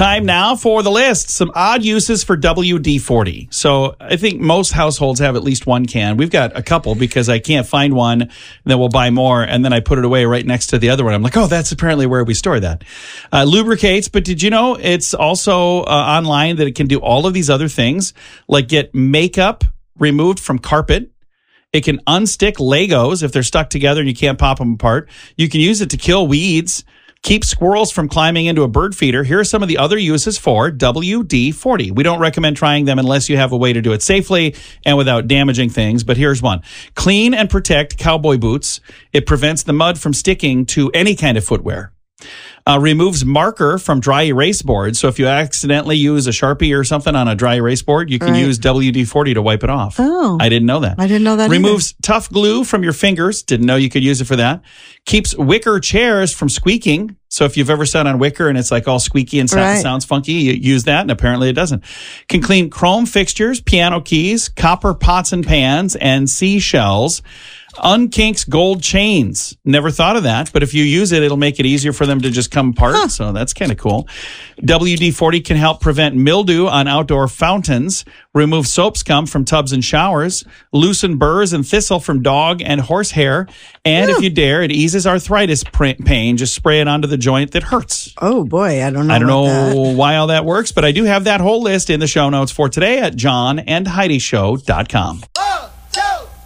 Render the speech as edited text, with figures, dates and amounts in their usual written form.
Time now for the list. Some odd uses for WD-40. So I think most households have at least one can. We've got a couple because I can't find one. Then we'll buy more, and then I put it away right next to the other one. I'm like, oh, that's apparently where we store that. Lubricates, but did you know it's also online that it can do all of these other things, like get makeup removed from carpet. It can unstick Legos if they're stuck together and you can't pop them apart. You can use it to kill weeds. Keep squirrels from climbing into a bird feeder. Here are some of the other uses for WD-40. We don't recommend trying them unless you have a way to do it safely and without damaging things, but here's one. Clean and protect cowboy boots. It prevents the mud from sticking to any kind of footwear. Removes marker from dry erase boards. So if you accidentally use a Sharpie or something on a dry erase board, you can use WD-40 to wipe it off. Oh. I didn't know that. I didn't know that Removes tough glue from your fingers. Didn't know you could use it for that. Keeps wicker chairs from squeaking. So if you've ever sat on wicker and it's like all squeaky and sounds funky, you use that, and apparently it doesn't. Can clean chrome fixtures, piano keys, copper pots and pans, and seashells. Unkinks gold chains. Never thought of that, but if you use it, it'll make it easier for them to just come apart. So that's kind of cool. WD-40 can help prevent mildew on outdoor fountains, remove soap scum from tubs and showers, loosen burrs and thistle from dog and horse hair, and if you dare, it eases arthritis pain. Just spray it onto the joint that hurts. Oh boy, I don't know. I don't know why all that works, but I do have that whole list in the show notes for today at johnandheidishow.com.